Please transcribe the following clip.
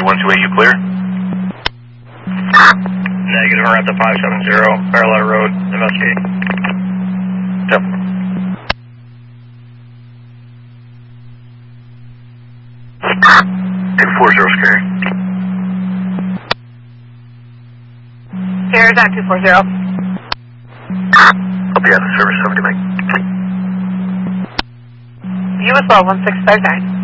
128, you clear? Negative, we're at the 570, Parallel Road, investigate. Yep. Scary. Sierra down 240. I'll be out of service, 70 Mike. You as well, 1659.